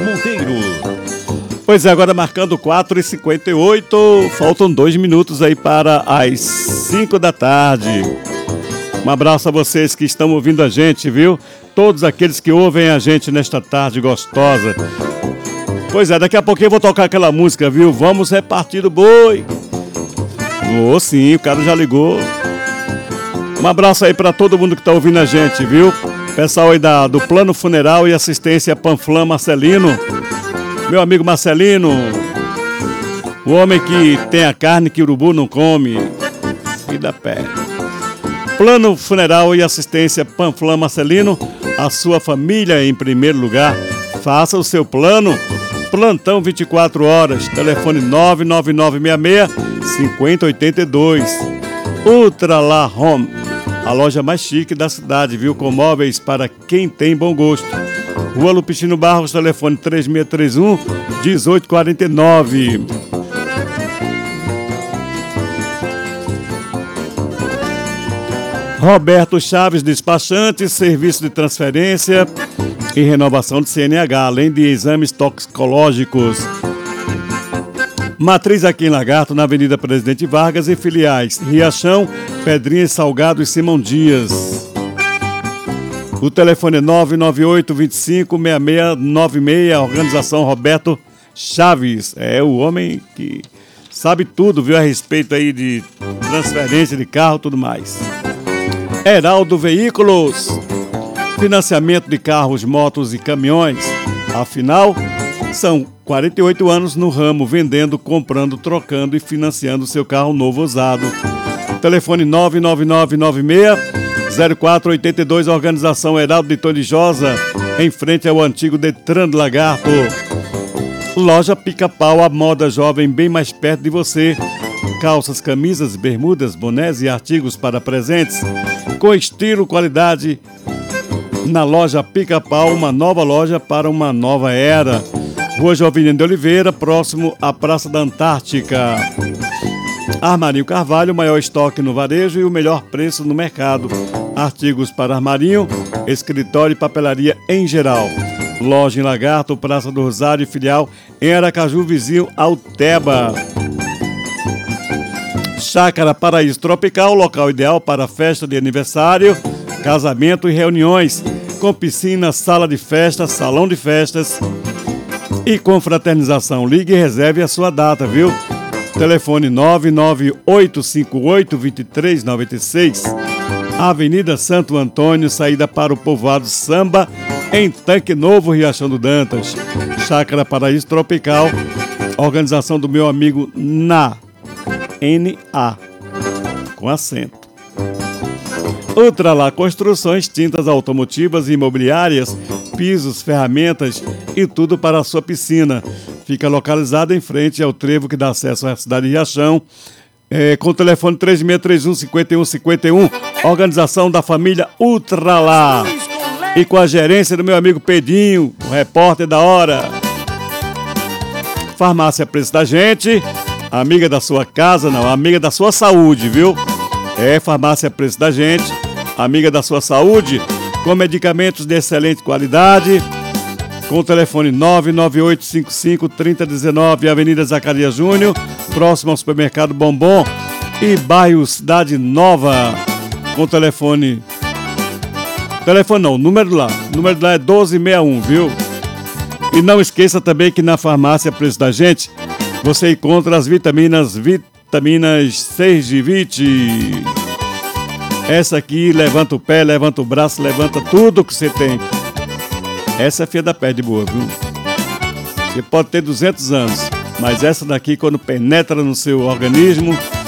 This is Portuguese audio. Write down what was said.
Monteiro. Pois é, agora marcando 4h58, faltam 2 minutos aí para as 5 da tarde. Um abraço a vocês que estão ouvindo a gente, viu? Todos aqueles que ouvem a gente nesta tarde gostosa. Pois é, daqui a pouquinho eu vou tocar aquela música, viu? Vamos repartir o boi. Oh, sim, o cara já ligou. Um abraço aí para todo mundo que está ouvindo a gente, viu? Pessoal aí do Plano Funeral e Assistência Panflam Marcelino. Meu amigo Marcelino, o homem que tem a carne que o urubu não come. E da pé. Plano Funeral e Assistência Panflam Marcelino, a sua família em primeiro lugar. Faça o seu plano. Plantão 24 horas. Telefone 99966-5082. Ultrala Home, a loja mais chique da cidade, viu? Com móveis para quem tem bom gosto. Rua Lupicino Barros, telefone 3631-1849. Roberto Chaves Despachante, serviço de transferência e renovação de CNH, além de exames toxicológicos. Matriz aqui em Lagarto, na Avenida Presidente Vargas e filiais Riachão, Pedrinhas, Salgado e Simão Dias. O telefone é 998-25-6696, organização Roberto Chaves. É o homem que sabe tudo, viu, a respeito aí de transferência de carro e tudo mais. Heraldo Veículos, financiamento de carros, motos e caminhões. Afinal, são 48 anos no ramo, vendendo, comprando, trocando e financiando seu carro novo usado. Telefone 99996-0482, organização Heraldo de Tonijosa, em frente ao antigo Detran do Lagarto. Loja Pica-Pau, a moda jovem bem mais perto de você. Calças, camisas, bermudas, bonés e artigos para presentes. Com estilo, qualidade. Na loja Pica-Pau, uma nova loja para uma nova era. Rua Jovinho de Oliveira, próximo à Praça da Antártica. Armarinho Carvalho, maior estoque no varejo e o melhor preço no mercado. Artigos para armarinho, escritório e papelaria em geral. Loja em Lagarto, Praça do Rosário e filial em Aracaju, vizinho ao Teba. Chácara Paraíso Tropical, local ideal para festa de aniversário, casamento e reuniões, com piscina, sala de festa, salão de festas e confraternização. Ligue e reserve a sua data, viu? Telefone 99858-2396, Avenida Santo Antônio, saída para o povoado Samba, em Tanque Novo, Riachão do Dantas. Chácara Paraíso Tropical, organização do meu amigo NA, com acento. Ultrala Construções, tintas automotivas e imobiliárias, pisos, ferramentas e tudo para a sua piscina. Fica localizado em frente ao trevo que dá acesso à cidade de Riachão, com o telefone 3631-5151, organização da família Ultrala. E com a gerência do meu amigo Pedinho, o repórter da hora. Farmácia Preço da Gente, amiga da sua casa, não, amiga da sua saúde, viu? É Farmácia Preço da Gente, amiga da sua saúde, com medicamentos de excelente qualidade, com o telefone 99855-3019, Avenida Zacarias Júnior, próximo ao supermercado Bombom e bairro Cidade Nova, com o telefone não, o número lá é 1261, viu? E não esqueça também que na Farmácia Preço da Gente você encontra as vitaminas 6 de Vite. Essa aqui levanta o pé, levanta o braço, levanta tudo que você tem. Essa é fia da pé de boa, viu? Você pode ter 200 anos, mas essa daqui, quando penetra no seu organismo,